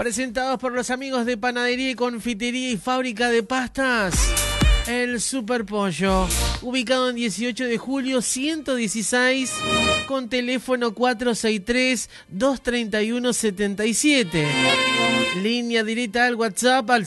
Presentados por los amigos de Panadería y Confitería y Fábrica de Pastas, el Super Pollo, ubicado en 18 de julio 116, con teléfono 463-231-77. Línea directa al WhatsApp al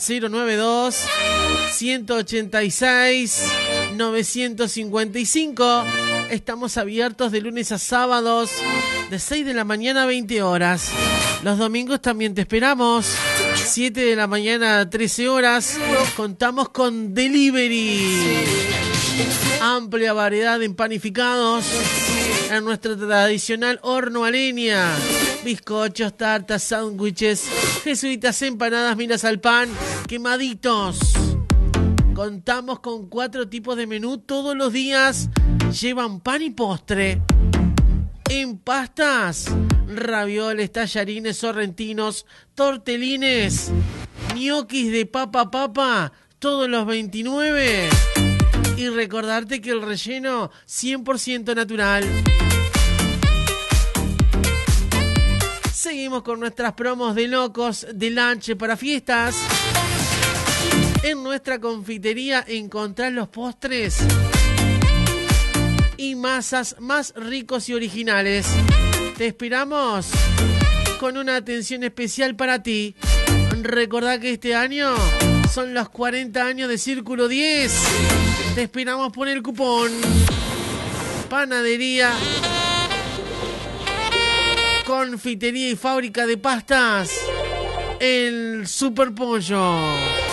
092-186-955. Estamos abiertos de lunes a sábados, de 6 de la mañana a 20 horas. Los domingos también te esperamos, 7 de la mañana a 13 horas. Contamos con delivery. Amplia variedad de empanificados en nuestro tradicional horno a leña. Bizcochos, tartas, sándwiches, jesuitas, empanadas, miras al pan, quemaditos. Contamos con 4 tipos de menú todos los días. Llevan pan y postre. En pastas, ravioles, tallarines, sorrentinos, tortelines, ñoquis de papa, todos los 29. Y recordarte que el relleno 100% natural. Seguimos con nuestras promos de locos de lunch para fiestas. En nuestra confitería encontrás los postres y masas más ricos y originales. Te esperamos con una atención especial para ti. Recordá que este año son los 40 años de Círculo 10. Te esperamos por el cupón. Panadería, Confitería y Fábrica de Pastas, el Super Pollo.